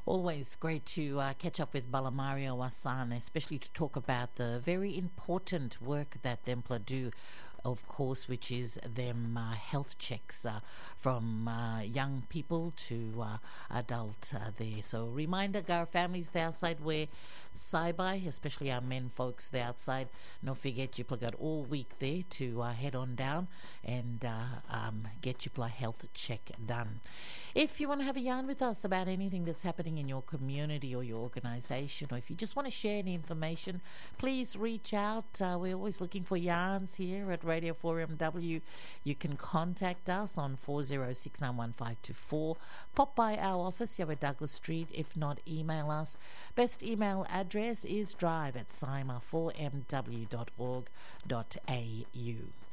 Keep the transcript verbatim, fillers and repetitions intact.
Always great to uh, catch up with Balamario Wasan, especially to talk about the very important work that Templar do, of course, which is them uh, health checks uh, from uh, young people to uh, adult uh, there. So reminder, our families there outside wear saibai, especially our men folks there outside. Don't forget you got all week there to uh, head on down and uh, um, get your health check done. If you want to have a yarn with us about anything that's happening in your community or your organisation, or if you just want to share any information, please reach out. Uh, we're always looking for yarns here at Radio four M W. You can contact us on four zero six nine one five two four. Pop by our office here at Douglas Street. If not, email us. Best email address is drive at sima four m w dot org dot a u.